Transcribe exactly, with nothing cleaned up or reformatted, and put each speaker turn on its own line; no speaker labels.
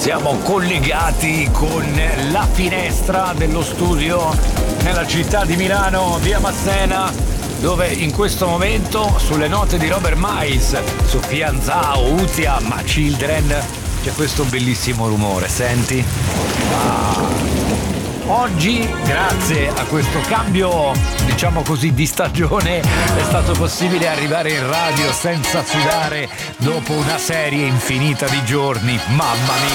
Siamo collegati con la finestra dello studio nella città di Milano, via Massena, dove in questo momento sulle note di Robert Miles, su Fianzao, Uzia, Ma Children, c'è questo bellissimo rumore, senti? Ah. Oggi, grazie a questo cambio, diciamo così, di stagione, è stato possibile arrivare in radio senza sudare dopo una serie infinita di giorni. Mamma mia!